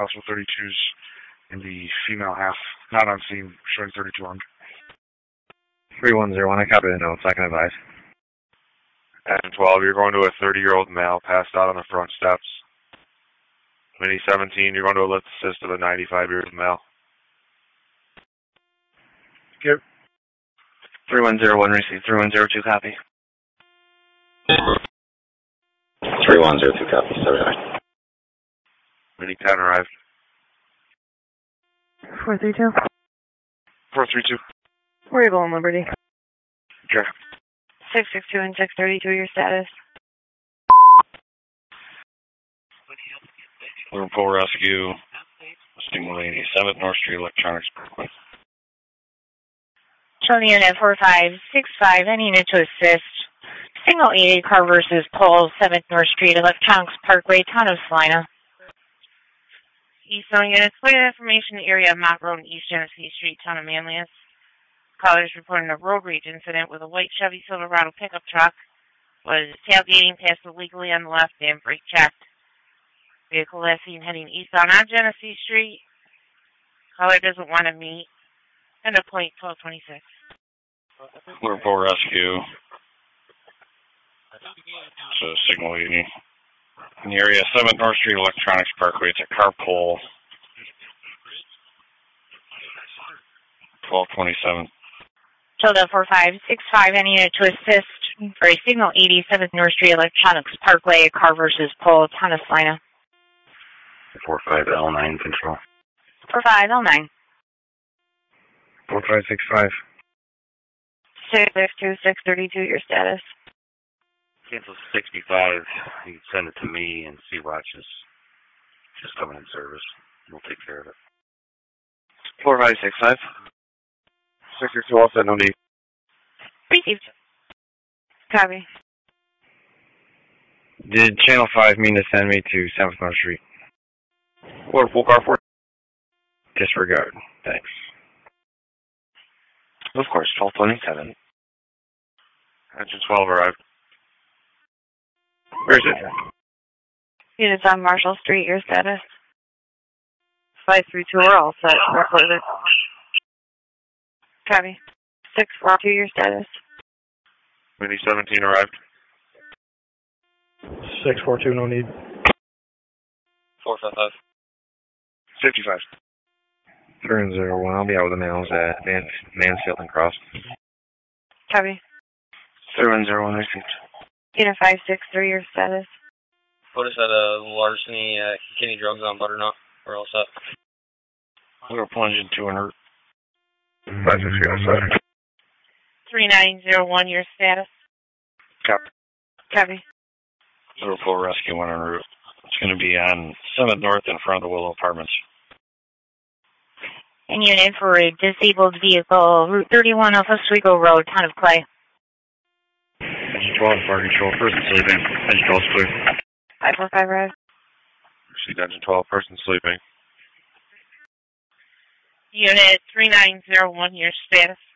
Possible 32s in the female half. Not on scene, showing 32 armed. 3101, I copy the notes. I can advise. And 12, you're going to a 30-year-old male passed out on the front steps. Mini 17, you're going to a lift assist of a 95-year-old male. Yep. 3101, receive. 3102, copy. 3102, copy. 79. Mini 10 arrived. 432. 432. Variable in Liberty. Okay. 662 and 632, your status. Liverpool Rescue, Signal 87th North Street Electronics Parkway. Showing unit 4565, I needed to assist. Signal 88 car versus pole, 7th North Street Electronics Parkway, town of Salina. East Zone units, clear information area of Mott Road and East Genesee Street, town of Manlius. Callers reporting a road rage incident with a white Chevy Silverado pickup truck. Was tailgating past illegally on the left and brake checked. Vehicle last seen heading eastbound on Genesee Street. Caller doesn't want to meet. End of point 1226. Liverpool Rescue. So Signal 80. In the area, 7th North Street Electronics Parkway. It's a car pole. 1227. Tilda 4565, I needed to assist for a Signal 87th North Street Electronics Parkway, car versus pole, town of Salina. 45L9 control. 45L9. 4565. 662, 632, your status. Cancel 65. You can send it to me, and Sea-Watch is just coming in service. We'll take care of it. 4565. 662, all set, no need. Received. Copy. Did Channel 5 mean to send me to 7th North Street? Liverpool car 4. Disregard. Thanks. Of course, 1227. Engine 12 arrived. Where's it? Units on Marshall Street, your status. 532, we're all set. Reported. Copy. 642, your status. Mini 17 arrived. 642, no need. 455. 55. 3101, I'll be out with the males at Mansfield and Cross. Copy. 3101, received. Unit 563, your status. Put us at a larceny at Kenny Drugs on Butternut. We're all set. Liverpool Engine 2 en route. 560, all set. 3901, your status. Copy. Copy. Liverpool Rescue 1 en route. It's going to be on 7th North in front of the Willow Apartments. And unit for a disabled vehicle, Route 31 off Oswego Road, town of Clay. Engine 12, fire control, person sleeping. Engine 12 is clear. 545, red. Received engine 12, person sleeping. Unit 3901, your status.